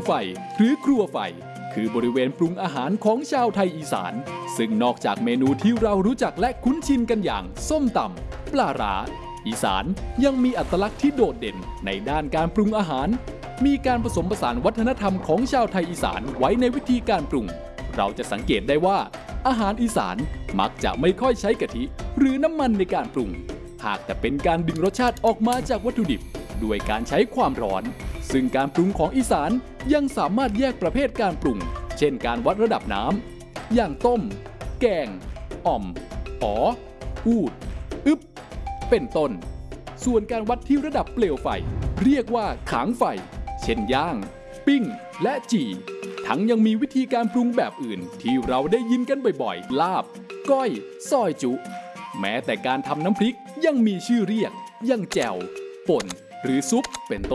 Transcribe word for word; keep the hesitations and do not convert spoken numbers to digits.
ไฟหรือครัวไฟคือบริเวณปรุงอาหารของชาวไทยอีสานซึ่งนอกจากเมนูที่เรารู้จักและคุ้นชินกันอย่างส้มตำปลาร้าอีสานยังมีอัตลักษณ์ที่โดดเด่นในด้านการปรุงอาหารมีการผสมผสานวัฒนธรรมของชาวไทยอีสานไว้ในวิธีการปรุงเราจะสังเกตได้ว่าอาหารอีสานมักจะไม่ค่อยใช้กะทิหรือน้ำมันในการปรุงหากแต่เป็นการดึงรสชาติออกมาจากวัตถุดิบด้วยการใช้ความร้อนซึ่งการปรุงของอีสานยังสามารถแยกประเภทการปรุงเช่นการวัดระดับน้ำอย่างต้มแกงอ่อมอ๋ออูดอึบเป็นต้นส่วนการวัดที่ระดับเปลวไฟเรียกว่าขางไฟเช่นย่างปิ้งและจี่ทั้งยังมีวิธีการปรุงแบบอื่นที่เราได้ยินกันบ่อยๆลาบก้อยซอยจุแม้แต่การทำน้ำพริกยังมีชื่อเรียกอย่างแจ่วป่นหรือซุปเป็นต้น